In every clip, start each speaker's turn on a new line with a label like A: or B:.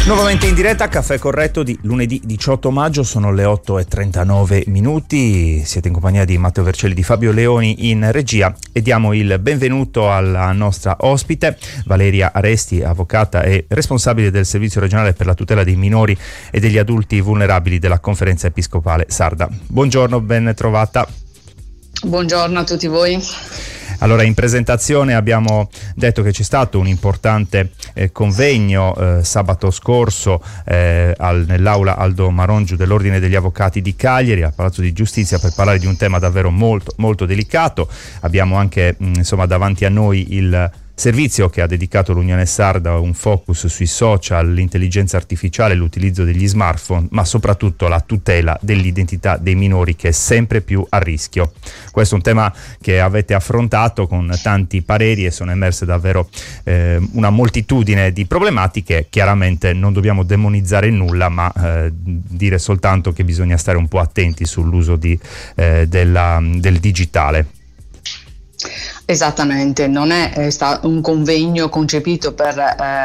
A: Nuovamente in diretta, caffè corretto di lunedì 18 maggio, sono le 8:39 minuti. Siete in compagnia di Matteo Vercelli, di Fabio Leoni in regia e diamo il benvenuto alla nostra ospite, Valeria Aresti, avvocata e responsabile del Servizio regionale per la tutela dei minori e degli adulti vulnerabili della Conferenza Episcopale Sarda. Buongiorno, ben trovata.
B: Buongiorno a tutti voi.
A: Allora, in presentazione abbiamo detto che c'è stato un importante convegno sabato scorso nell'aula Aldo Marongiu dell'Ordine degli Avvocati di Cagliari, al Palazzo di Giustizia, per parlare di un tema davvero molto, molto delicato. Abbiamo anche davanti a noi il servizio che ha dedicato l'Unione Sarda un focus sui social, l'intelligenza artificiale, l'utilizzo degli smartphone, ma soprattutto la tutela dell'identità dei minori, che è sempre più a rischio. Questo è un tema che avete affrontato con tanti pareri e sono emerse davvero una moltitudine di problematiche. Chiaramente non dobbiamo demonizzare nulla, ma dire soltanto che bisogna stare un po' attenti sull'uso del digitale.
B: Esattamente, non è stato un convegno concepito per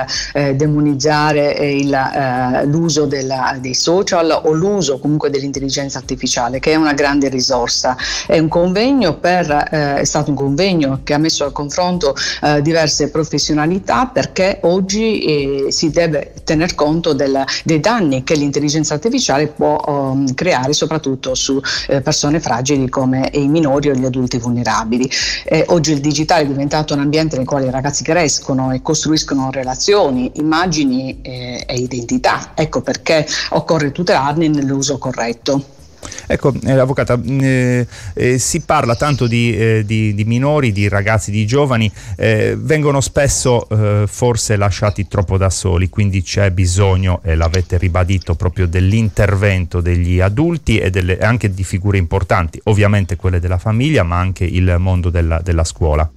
B: demonizzare l'uso dei social o l'uso comunque dell'intelligenza artificiale, che è una grande risorsa. È stato un convegno che ha messo al confronto diverse professionalità, perché oggi si deve tener conto dei danni che l'intelligenza artificiale può creare, soprattutto su persone fragili come i minori o gli adulti vulnerabili. Oggi il digitale è diventato un ambiente nel quale i ragazzi crescono e costruiscono relazioni, immagini e identità. Ecco perché occorre tutelarne nell'uso corretto.
A: Ecco, avvocata, si parla tanto di minori, di ragazzi, di giovani, vengono spesso forse lasciati troppo da soli, quindi c'è bisogno, e l'avete ribadito, proprio dell'intervento degli adulti e anche di figure importanti, ovviamente quelle della famiglia, ma anche il mondo della scuola.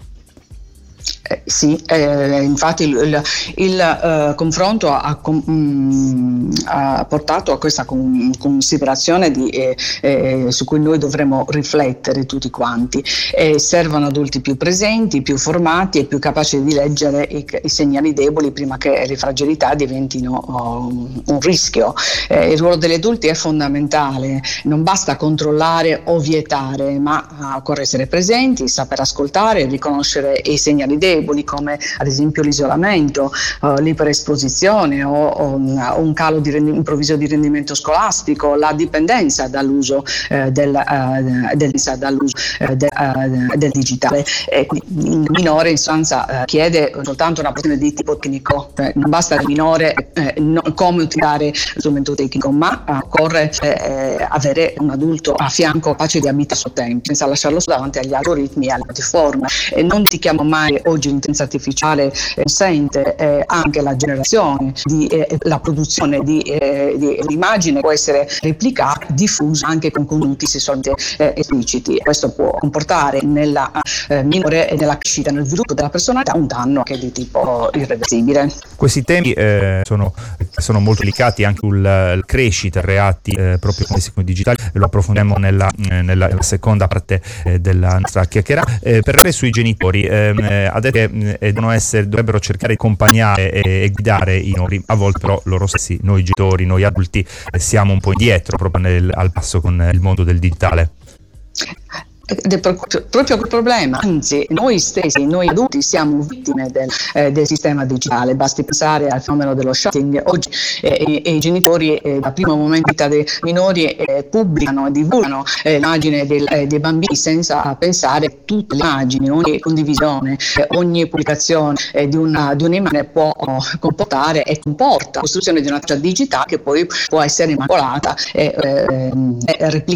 B: Sì, infatti il confronto ha portato a questa considerazione su cui noi dovremmo riflettere tutti quanti. Servono adulti più presenti, più formati e più capaci di leggere i segnali deboli prima che le fragilità diventino un rischio. Il ruolo degli adulti è fondamentale, non basta controllare o vietare, ma occorre essere presenti, saper ascoltare, riconoscere i segnali deboli, come ad esempio l'isolamento, l'iperesposizione o un calo improvviso di rendimento scolastico, la dipendenza dall'uso del digitale. Il minore in sostanza chiede soltanto una questione di tipo tecnico, non basta il minore come utilizzare lo strumento tecnico, ma occorre avere un adulto a fianco capace di abitare il suo tempo, senza lasciarlo davanti agli algoritmi e alle piattaforme. Non dimentichiamo mai, oggi l'intelligenza artificiale consente anche la generazione la produzione di immagine può essere replicata, diffusa anche con contenuti sessualmente espliciti. Questo può comportare nella minore e nella crescita, nel sviluppo della personalità, un danno che è di tipo irreversibile.
A: Questi temi sono molto delicati, anche sulla crescita, reati proprio come digitali. Lo approfondiamo nella seconda parte della nostra chiacchierata. Per sui genitori, ha detto che dovrebbero cercare di accompagnare e guidare i minori. A volte però loro stessi, noi genitori, noi adulti, siamo un po' indietro proprio al passo con il mondo del digitale.
B: Ed è proprio quel problema, anzi noi stessi, noi adulti, siamo vittime del sistema digitale. Basti pensare al fenomeno dello shopping. Oggi i genitori dal primo momento dei minori pubblicano e divulgano l'immagine dei bambini senza pensare a tutte le immagini, ogni condivisione, ogni pubblicazione di un'immagine può comportare e comporta la costruzione di una traccia digitale che poi può essere manipolata e replicata